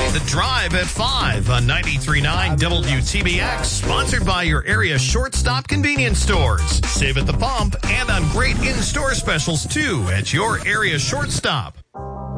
The Drive at 5 on 93.9 WTBX, sponsored by your area shortstop convenience stores. Save at the pump and on great in-store specials, too, at your area shortstop.